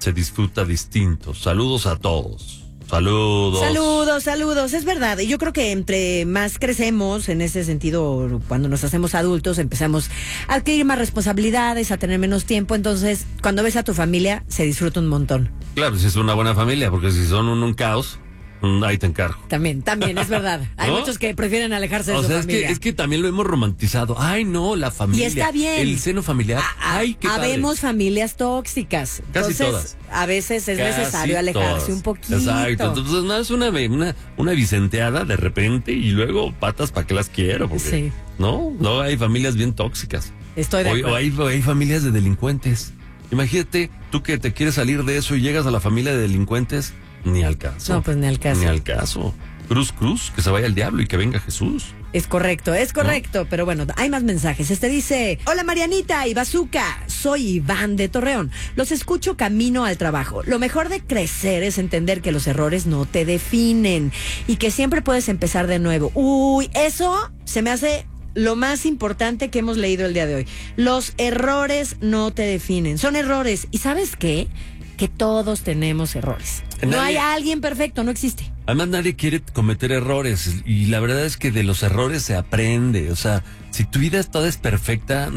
se disfruta distinto. Saludos a todos. Saludos. Saludos. Es verdad. Y yo creo que entre más crecemos, en ese sentido, cuando nos hacemos adultos, empezamos a adquirir más responsabilidades, a tener menos tiempo. Entonces, cuando ves a tu familia, se disfruta un montón. Claro, si es una buena familia, porque si son un caos, ahí te encargo. También, es verdad. Hay ¿No? muchos que prefieren alejarse de su familia. Es que también lo hemos romantizado. Ay, no, la familia. Y está bien. El seno familiar. Ay, qué padre. Habemos familias tóxicas. Casi Entonces, todas. a veces es necesario alejarse un poquito. Exacto. Entonces, no es una vicenteada de repente y luego patas, ¿para qué las quiero? Porque, sí. No, hay familias bien tóxicas. Estoy de acuerdo. O hay familias de delincuentes. Imagínate, tú que te quieres salir de eso y llegas a la familia de delincuentes. Ni al caso. No, pues ni al caso. Ni al caso. Cruz, que se vaya el diablo y que venga Jesús. Es correcto, ¿no? Pero bueno, hay más mensajes. Dice: hola Marianita y Bazooka, soy Iván de Torreón. Los escucho camino al trabajo. Lo mejor de crecer es entender que los errores no te definen y que siempre puedes empezar de nuevo. Uy, eso se me hace lo más importante que hemos leído el día de hoy. Los errores no te definen, son errores. ¿Y sabes qué? Que todos tenemos errores. No hay alguien perfecto, no existe. Además, nadie quiere cometer errores. Y la verdad es que de los errores se aprende. O sea, si tu vida toda es perfecta,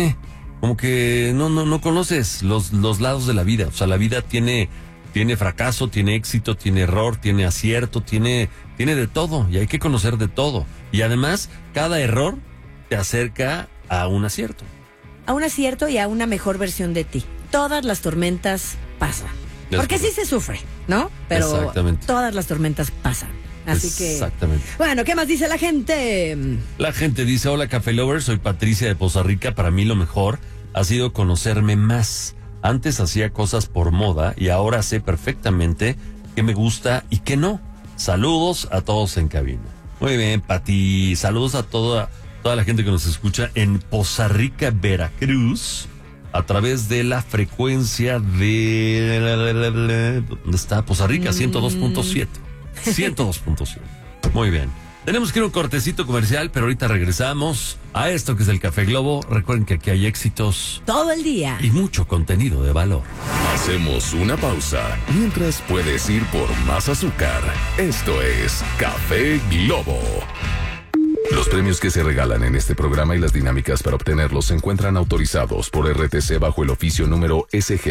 como que no conoces los lados de la vida. O sea, la vida tiene fracaso, tiene éxito, tiene error, tiene acierto, tiene de todo. Y hay que conocer de todo. Y además, cada error te acerca a un acierto. A un acierto y a una mejor versión de ti. Todas las tormentas pasan. Porque sí se sufre, ¿no? Pero todas las tormentas pasan. Así que... Exactamente. Bueno, ¿qué más dice la gente? La gente dice: hola Café Lovers, soy Patricia de Poza Rica. Para mí lo mejor ha sido conocerme más. Antes hacía cosas por moda y ahora sé perfectamente qué me gusta y qué no. Saludos a todos en cabina. Muy bien, Pati. Saludos a toda la gente que nos escucha en Poza Rica, Veracruz, a través de la frecuencia de... ¿Dónde está? Poza Rica, 102.7. 102.7. Muy bien. Tenemos que ir a un cortecito comercial, pero ahorita regresamos a esto que es el Café Globo. Recuerden que aquí hay éxitos todo el día y mucho contenido de valor. Hacemos una pausa mientras puedes ir por más azúcar. Esto es Café Globo. Los premios que se regalan en este programa y las dinámicas para obtenerlos se encuentran autorizados por RTC bajo el oficio número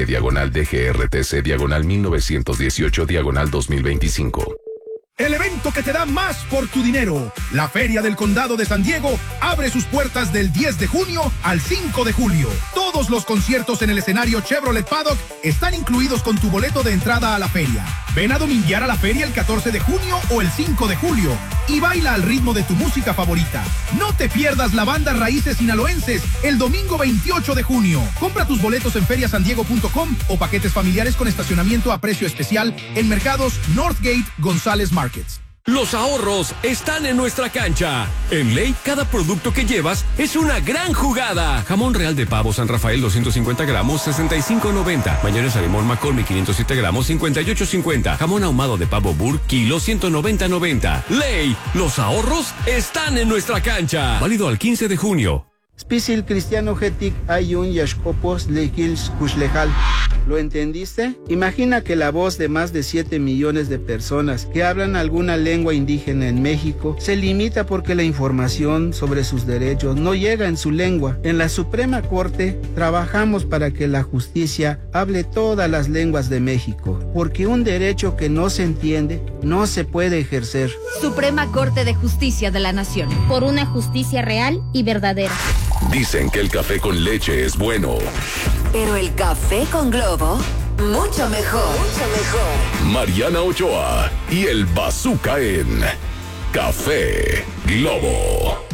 SG/DGRTC/1918/2025. El evento que te da más por tu dinero. La Feria del Condado de San Diego abre sus puertas del 10 de junio al 5 de julio. Todos los conciertos en el escenario Chevrolet Paddock están incluidos con tu boleto de entrada a la feria. Ven a dominguear a la feria el 14 de junio o el 5 de julio y baila al ritmo de tu música favorita. No te pierdas la banda Raíces Sinaloenses el domingo 28 de junio. Compra tus boletos en feriasandiego.com o paquetes familiares con estacionamiento a precio especial en mercados Northgate, González Markets. Los ahorros están en nuestra cancha. En Ley, cada producto que llevas es una gran jugada. Jamón real de pavo San Rafael 250 gramos, 65.90. Mayonesa limón McCormick 507 gramos, 58.50. Jamón ahumado de pavo Burr, kilo 190.90. Ley, los ahorros están en nuestra cancha. Válido al 15 de junio. Spisil cristiano getic ayun yashkopos lekils kuslejal. ¿Lo entendiste? Imagina que la voz de más de 7 millones de personas que hablan alguna lengua indígena en México se limita porque la información sobre sus derechos no llega en su lengua. En la Suprema Corte trabajamos para que la justicia hable todas las lenguas de México, porque un derecho que no se entiende no se puede ejercer. Suprema Corte de Justicia de la Nación, por una justicia real y verdadera. Dicen que el café con leche es bueno, pero el café con Globo, mucho mejor. Mucho mejor. Mariana Ochoa y el Bazooka en Café Globo.